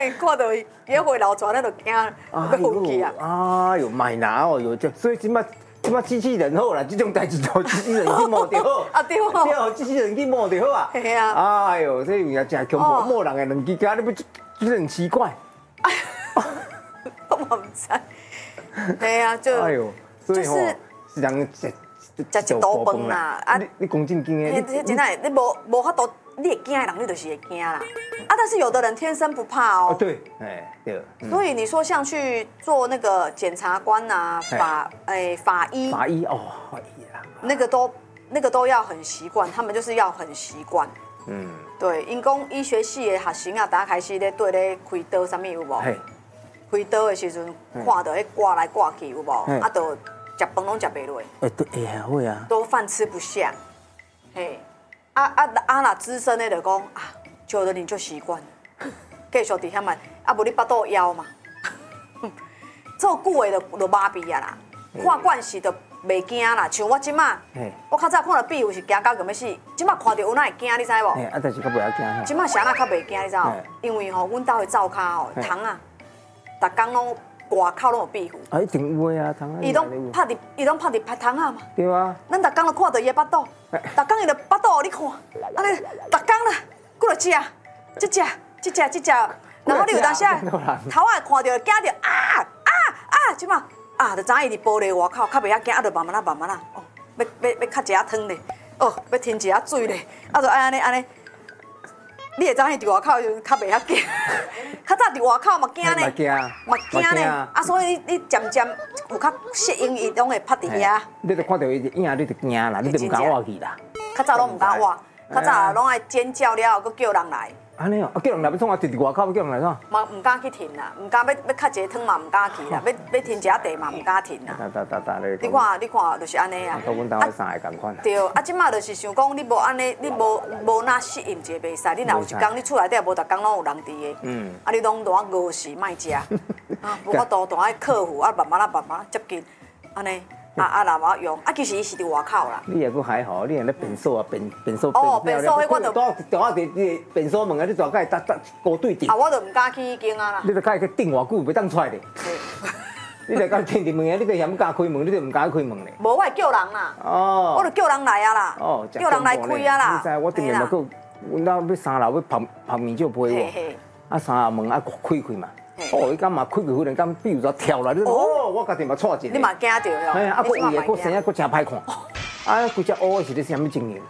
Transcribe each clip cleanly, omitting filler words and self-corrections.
看到伊回流泉，咱就惊要浮起啊！ 哎呦，买拿哦，有这，所以即摆机器人好啦，这种代志都机器人去摸就好。 啊对哦， 对，机器人去摸就好啊。 嘿啊！ 哎呦，这有影真恐怖，摸人的两支脚，你不就是很奇怪？ 我唔知。嘿啊，就哎呦，所以吼，是人食一刀饭啦， 啊，你讲正经的， 你真系你无法度，你会惊的人，你就是会惊啦。啊，但是有的人天生不怕哦。 对，哎对。 所以你说像去做那个检察官啊，法医哦，法医啦， 那个都要很习惯，他们就是要很习惯。嗯，对，因讲医学系的学生啊，打开始咧对咧开刀啥物有无？开刀的时阵，看到迄挂来挂去有无？啊，都食饭拢食袂落。 对，会啊会啊。 都饭吃不下。嘿，那资深的就讲啊，久了你就习惯了，继续伫遐嘛，啊无你巴肚枵嘛。做久的就麻痹啊啦，看惯势就袂惊啦。像我即马，我较早看到壁虎是惊到咁要死，即马看到有哪会惊，你知无？ 啊，但是较袂晓惊。 即马谁仔较袂惊，你知无？因为吼，阮兜的灶骹吼，虫啊，逐工拢外口拢有壁虎。 啊，一定有的啊，虫啊。 伊拢拍伫拍虫啊嘛。 对啊。 咱逐工都看到伊的巴肚，逐工伊就巴肚互你看，安尼逐工啦，搁来食，这只，然后你有当时头仔看到惊到即马就知影伊伫玻璃外口，较袂遐惊，啊，就慢慢啊，哦，要较一下汤咧，哦，要添一下水咧，啊，就安尼，你会知影伫外口就较袂遐惊，较早伫外口嘛惊呢，嘛惊呢，啊，所以你渐渐有较适应，伊拢会拍伫遐。 你就看到伊影，你就惊啦，你就唔敢活去啦。 较早拢唔敢活，较早拢爱尖叫了，佮叫人来。 安尼哦，啊叫人来要创啊？伫外口要叫人来创？ 嘛唔敢去停啦，唔敢要较一个汤嘛唔敢去啦，要停一下地嘛唔敢停啦。你看，就是安尼啊。 跟阮兜三个同款。 对，啊，即马就是想讲，你无安尼，你无哪适应一个袂使。你若有一工你厝内底无逐工拢有人伫的，啊，你拢当饿死卖食，啊，无法度当爱克服，啊，慢慢接近，安尼。啊，若无用，啊，其实伊是伫外口啦。 你也佫还好，你那便所啊，便所。 哦，便所迄我就当啊伫便所门啊，你大概搭高对顶。 啊，我就唔敢去迄间啊啦。 你就甲伊去顶偌久，袂当出来咧。你就甲顶伫门啊，你就嫌敢开门，你就唔敢开门咧。 无，我会叫人啦。哦。我就叫人来啊啦。哦。叫人来开啊啦。 你知我顶下嘛，佫阮兜要3楼要泡面酒杯喎。啊，3楼门啊开嘛。哦，伊敢嘛开开忽然间，比如说跳来，哦，我家己嘛错一个。 你嘛惊着哟？ 哎呀，啊，佫伊个佫生啊，佫真歹看。啊，规只乌是咧啥物情形？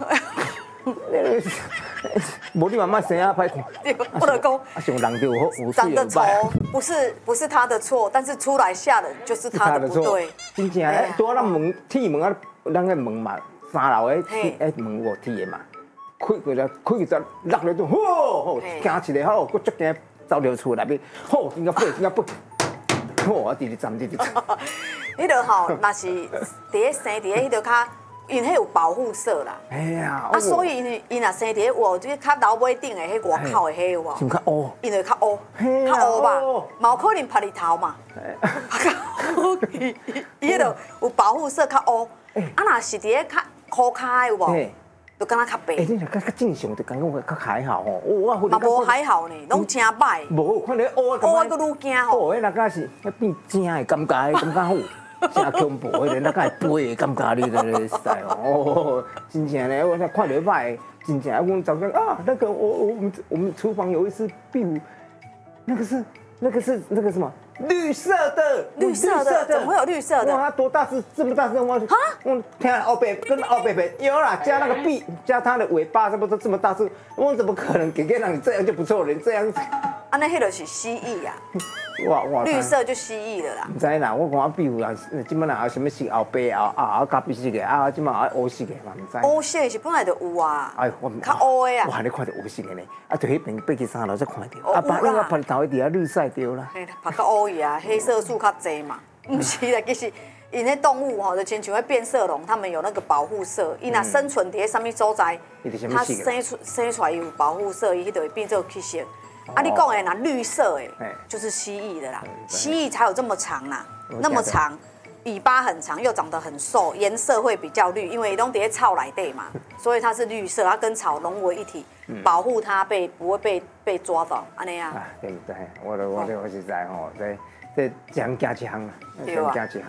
无你慢慢生啊歹看。 我就讲， 啊，像人就有长得丑不是他的错，但是出来吓人就是他的不对。 真正诶，拄咱门铁门啊，咱个门嘛，3楼诶门有铁的嘛，开过来落来就吼，惊一个吼，佫足惊。走流厝内面，好，应该飞，好，啊，直站。 迄个吼，若是伫咧生伫咧迄个较，因迄有保护色啦。哎呀，啊，所以伊若生伫咧有即较楼尾顶的迄外口的迄有无？ 像较乌， 因为较乌吧，嘛有可能拍日头嘛。较乌，伊迄个有保护色较乌，啊，若是伫咧较涂骹有无？就敢若较白。 你若较正常，就感觉较还好吼。 嘛无还好呢，拢真歹。 无，看你乌个愈惊吼。 乌，迄那个是迄变正的感觉，感觉好，真恐怖。迄个那个飞的感觉，你咧使哦。真正咧，我看到歹，真正阮早上啊，那个我们厨房有一只壁虎，那个是什么？绿色的， 怎么会有绿色的？ 哇，它多大只？这么大只？我天啊，跟奥贝贝有啦，加那个臂，加它的尾巴，差不多这么大只，我怎么可能给让你这样就不错了？这样， 啊，那迄就是蜥蜴呀。 哇， 绿色就蜥蜴了啦。 唔知啦，我讲比如啊，即摆若有什么色后白咖啡色的啊，即摆乌色的嘛，唔知。 乌色是本来就有啊。哎，我较乌的啊。 我还咧看到乌色的呢，啊，就迄边爬去3楼才看到。啊，另外拍头伫遐绿色对啦。 嘿，拍较乌伊啊，黑色素较济嘛。唔是啦，其实因迄动物吼，就亲像迄变色龙，它们有那个保护色，伊若生存伫迄什么所在，它生出来有保护色，伊就会变做黑色。啊，你讲的那绿色的，就是蜥蜴的啦。蜥蜴才有这么长啦，那么长， 尾巴很长，又长得很瘦，颜色会比较绿，因为拢在草内底嘛，所以它是绿色，它跟草融为一体，保护它不会被抓到，安尼啊。 啊，对不对？我是知吼，这讲一项啊， 对啊讲一项。